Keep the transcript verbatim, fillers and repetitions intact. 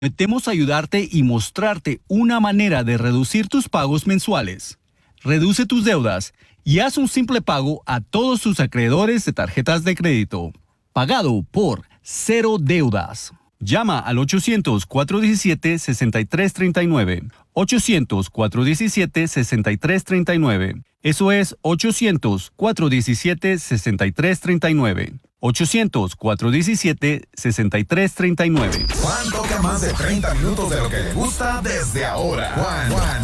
Prometemos ayudarte y mostrarte una manera de reducir tus pagos mensuales. Reduce tus deudas y haz un simple pago a todos tus acreedores de tarjetas de crédito. Pagado por Cero Deudas. Llama al ochocientos, cuatrocientos diecisiete, sesenta y tres treinta y nueve. ochocientos, cuatrocientos diecisiete, sesenta y tres treinta y nueve. Eso es ochocientos, cuatrocientos diecisiete, sesenta y tres treinta y nueve. ochocientos, cuatrocientos diecisiete, sesenta y tres treinta y nueve. Juan toca más de treinta minutos de lo que le gusta desde ahora. Juan, Juan,